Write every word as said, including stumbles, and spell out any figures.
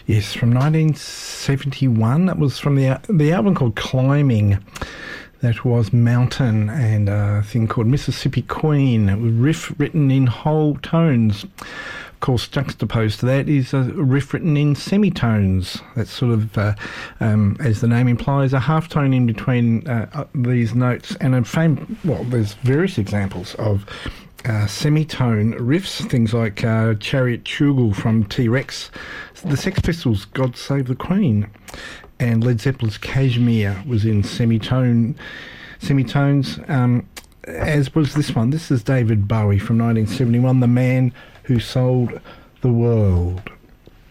Yes, from nineteen seventy-one. That was from the the album called Climbing. That was Mountain, and a thing called Mississippi Queen. It was riff written in whole tones. Of course, juxtaposed to that is a riff written in semitones. That's sort of, uh, um, as the name implies, a half tone in between uh, these notes. And a fame, well, there's various examples of uh, semitone riffs, things like uh, Chariot Chugel from T-Rex, the Sex Pistols' God Save the Queen, and Led Zeppelin's Kashmir was in semitone, semitones, um, as was this one. This is David Bowie from nineteen seventy-one, The Man Who Sold the World.